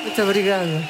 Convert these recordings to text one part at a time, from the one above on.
Muito obrigada.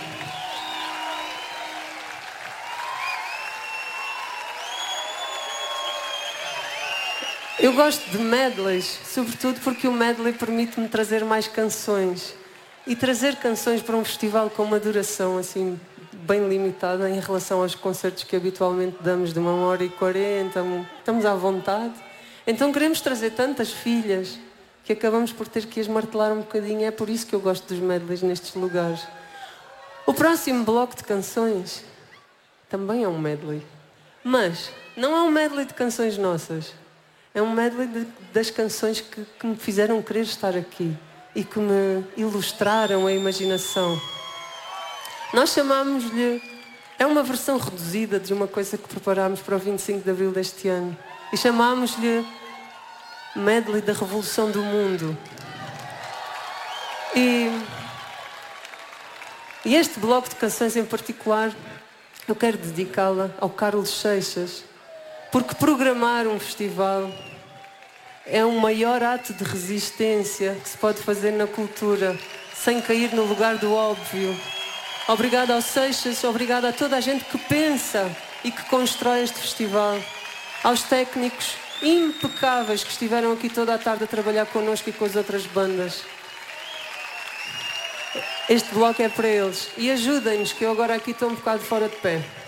Eu gosto de medleys, sobretudo porque o medley permite-me trazer mais canções. E trazer canções para um festival com uma duração assim bem limitada em relação aos concertos que habitualmente damos de 1h40, estamos à vontade. Então queremos trazer tantas filhas que acabamos por ter que as martelar um bocadinho. É por isso que eu gosto dos medleys nestes lugares. O próximo bloco de canções também é um medley. Mas não é um medley de canções nossas. É um medley das canções que me fizeram querer estar aqui e que me ilustraram a imaginação. Nós chamámos-lhe... É uma versão reduzida de uma coisa que preparámos para o 25 de Abril deste ano. E chamámos-lhe Medley da Revolução do Mundo. E este bloco de canções em particular, eu quero dedicá-la ao Carlos Seixas, porque programar um festival é o maior ato de resistência que se pode fazer na cultura, sem cair no lugar do óbvio. Obrigada ao Seixas, obrigada a toda a gente que pensa e que constrói este festival. Aos técnicos impecáveis que estiveram aqui toda a tarde a trabalhar connosco e com as outras bandas. Este bloco é para eles. E ajudem-nos, que eu agora aqui estou um bocado fora de pé.